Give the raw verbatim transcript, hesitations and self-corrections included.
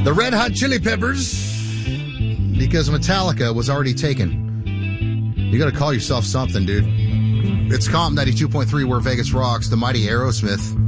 The Red Hot Chili Peppers, because Metallica was already taken. You got to call yourself something, dude. It's Comp ninety-two point three, where Vegas rocks. The mighty Aerosmith.